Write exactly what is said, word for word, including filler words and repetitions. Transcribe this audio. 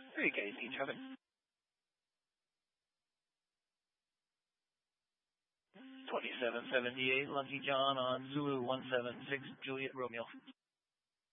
three K C traffic. twenty-seven seventy-eight Lucky John on Zulu one seven six Juliet Romeo.